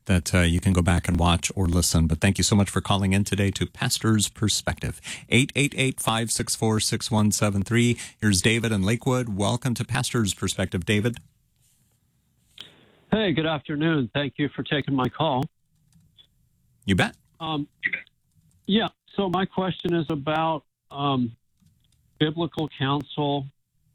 that you can go back and watch or listen. But thank you so much for calling in today to Pastor's Perspective. 888-564-6173. Here's David in Lakewood. Welcome to Pastor's Perspective, David. Hey, good afternoon. Thank you for taking my call. You bet. Yeah, so my question is about biblical counsel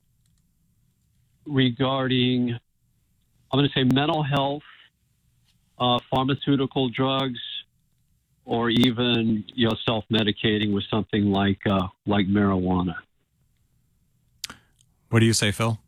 regarding, I'm going to say, mental health, pharmaceutical drugs, or even self-medicating with something like marijuana. What do you say, Phil?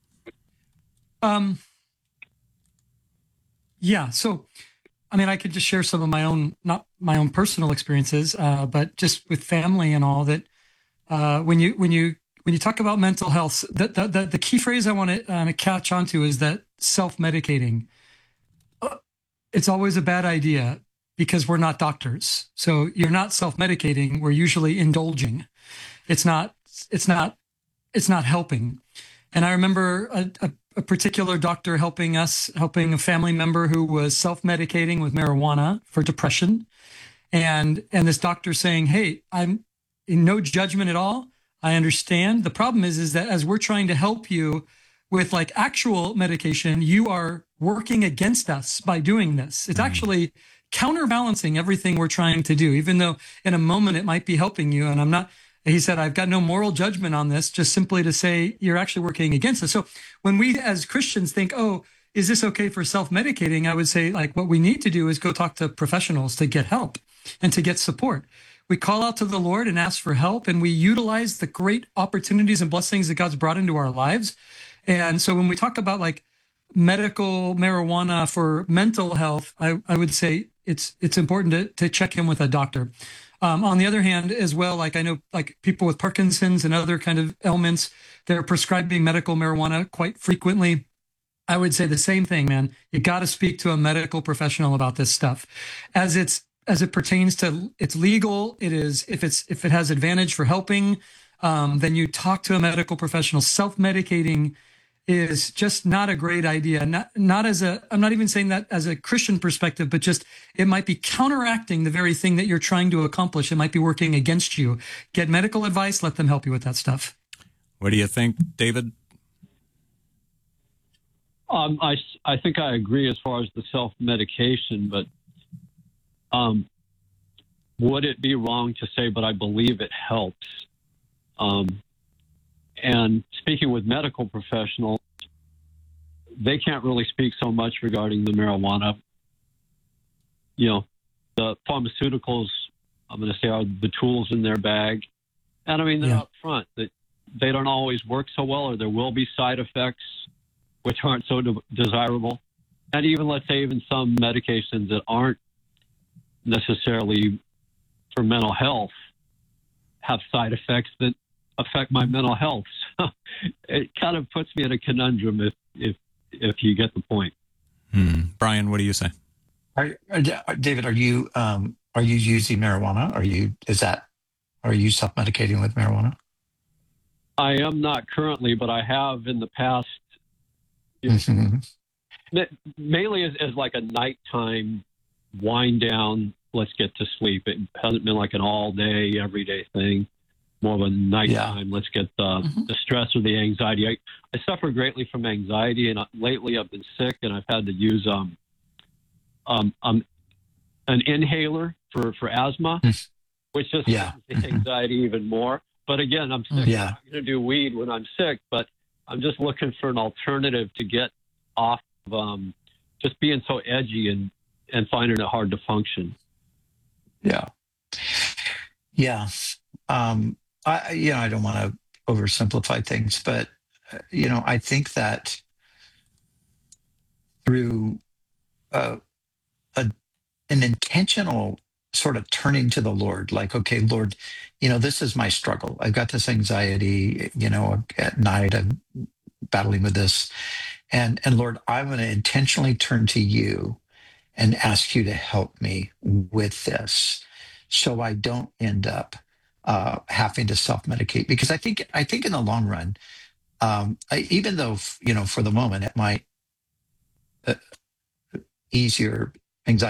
Yeah, so I could just share some of my own, not my own personal experiences, but just with family and all that. When you talk about mental health, the key phrase I want to catch onto is that self-medicating. It's always a bad idea because we're not doctors. So you're not self-medicating. We're usually indulging. It's not helping. And I remember a particular doctor helping a family member who was self-medicating with marijuana for depression. And this doctor saying, hey, I'm in no judgment at all. I understand. The problem is that as we're trying to help you with like actual medication, you are working against us by doing this. It's actually counterbalancing everything we're trying to do, even though in a moment it might be helping you. And he said, I've got no moral judgment on this, just simply to say you're actually working against us. So when we as Christians think, oh, is this okay for self-medicating? I would say like what we need to do is go talk to professionals to get help and to get support. We call out to the Lord and ask for help, and we utilize the great opportunities and blessings that God's brought into our lives. And so when we talk about like medical marijuana for mental health, I would say it's important to check in with a doctor. On the other hand, as well, like I know like people with Parkinson's and other kind of ailments, they're prescribing medical marijuana quite frequently. I would say the same thing, man. You got to speak to a medical professional about this stuff. As it pertains to it's legal, it is if it has advantage for helping, then you talk to a medical professional. Self-medicating is just not a great idea. I'm not even saying that as a Christian perspective, but just it might be counteracting the very thing that you're trying to accomplish. It might be working against you. Get medical advice. Let them help you with that stuff. What do you think, David? I think I agree as far as the self-medication, but would it be wrong to say, but I believe it helps? And speaking with medical professionals, they can't really speak so much regarding the marijuana. The pharmaceuticals, I'm going to say, are the tools in their bag. And they're up front that they don't always work so well, or there will be side effects which aren't so desirable. And even, let's say, even some medications that aren't necessarily for mental health have side effects that affect my mental health. So it kind of puts me in a conundrum if you get the point. Brian, what do you say? David, are you using marijuana? Are you self-medicating with marijuana? I am not currently, but I have in the past. Mainly as like a nighttime wind down. Let's get to sleep. It hasn't been like an all day, everyday thing. More of a nighttime. Yeah. Let's get the stress or the anxiety. I suffer greatly from anxiety, and lately I've been sick, and I've had to use an inhaler for asthma, which just makes the anxiety even more. But again, I'm sick. Yeah. I'm not going to do weed when I'm sick, but I'm just looking for an alternative to get off of just being so edgy and finding it hard to function. Yeah. Yeah. I don't want to oversimplify things, but, I think that through an intentional sort of turning to the Lord, like, okay, Lord, this is my struggle. I've got this anxiety, at night I'm battling with this. And Lord, I'm going to intentionally turn to you and ask you to help me with this so I don't end up having to self-medicate. Because I think in the long run, even though, for the moment it might easier